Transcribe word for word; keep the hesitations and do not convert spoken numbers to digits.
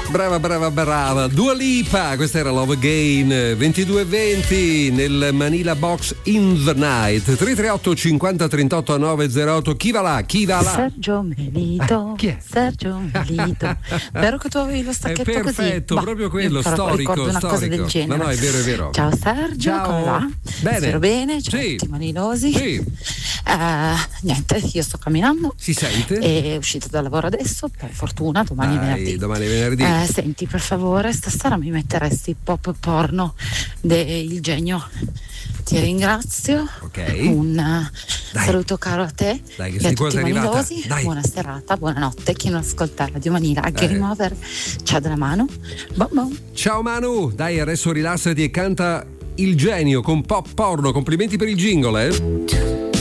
Brava, brava, brava. Dua Lipa, questa era Love Again. ventidue e venti nel Manila Box in the Night. tre tre otto cinquanta trentotto nove zero otto. Chi va là? Chi va là? Sergio Melito. Ah, chi è? Sergio Melito. Vero che tu avevi lo stacchetto è così? perfetto, Bah, proprio quello, io però storico, ricordo una storico. cosa del genere. No, no, è vero, è vero. Ciao Sergio, Ciao. come va? Bene. Spero bene, ciao Sì. a tutti manilosi. Sì. Eh, niente, io sto camminando. Si sente? È uscito dal lavoro adesso, per fortuna, domani è Dai, venerdì. domani è venerdì. Eh, senti, per favore, stasera mi metteresti pop porno del Genio. Ti ringrazio. Ok. Un uh, Dai. saluto caro a te Dai, che e sei a quasi tutti i arrivata. manilosi. Dai. Buona serata, buonanotte. Chi non ascolta Radio Manila, a Dai. Game Over, ciao della mano. Bom bom. Ciao Manu, dai, adesso rilassati e canta Il Genio con pop porno. Complimenti per il jingle, eh?